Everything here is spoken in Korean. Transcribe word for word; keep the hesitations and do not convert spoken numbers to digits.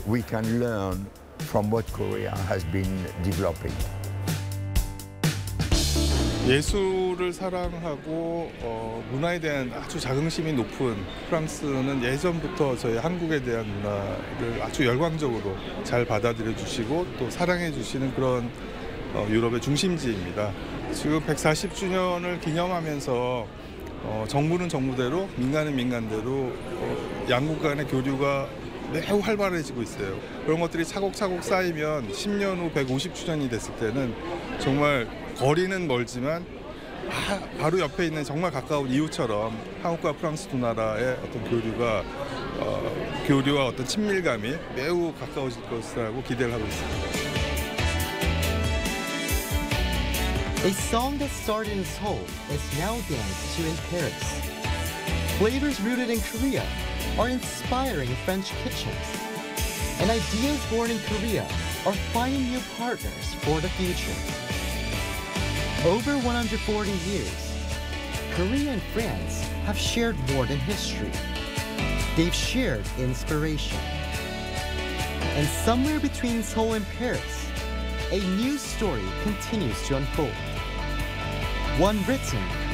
we can learn from what Korea has been developing. 예술을 사랑하고 어, 문화에 대한 아주 자긍심이 높은 프랑스는 예전부터 저희 한국에 대한 문화를 아주 열광적으로 잘 받아들여 주시고 또 사랑해 주시는 그런 어, 유럽의 중심지입니다. 지금 백사십 주년을 기념하면서 어, 정부는 정부대로 민간은 민간대로 어, 양국 간의 교류가 매우 활발해지고 있어요. 그런 것들이 차곡차곡 쌓이면 십 년 후 백오십 주년이 됐을 때는 정말 거리는 멀지만 아, 바로 옆에 있는 정말 가까운 이웃처럼 한국과 프랑스 두 나라의 어떤 교류가 어, 교류와 어떤 친밀감이 매우 가까워질 것이라고 기대를 하고 있습니다. A song that started in Seoul is now danced to in Paris. Flavors rooted in Korea are inspiring French kitchens. And ideas born in Korea are finding new partners for the future. Over one hundred forty years, Korea and France have shared more than history. They've shared inspiration. And somewhere between Seoul and Paris, a new story continues to unfold. One written